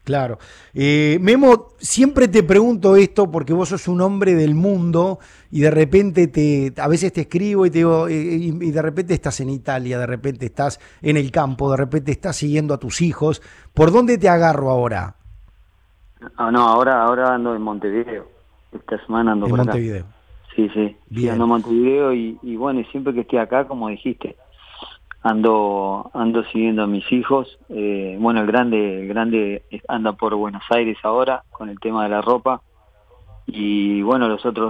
Claro. Memo, siempre te pregunto esto porque vos sos un hombre del mundo y de repente a veces te escribo y te digo, y de repente estás en Italia, de repente estás en el campo, de repente estás siguiendo a tus hijos. ¿Por dónde te agarro ahora? Ah, no, ahora ando en Montevideo. Esta semana ando En por acá. Montevideo. Sí, sí, sí, ando Bien. en Montevideo y bueno, y siempre que estoy acá, como dijiste, ando siguiendo a mis hijos. Bueno, el grande anda por Buenos Aires ahora con el tema de la ropa y bueno, los otros